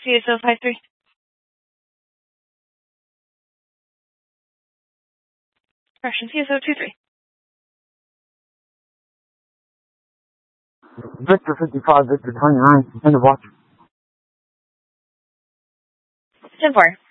CSO 53. Correction, CSO 23. Victor 55, Victor 29, end of watch. 10-4.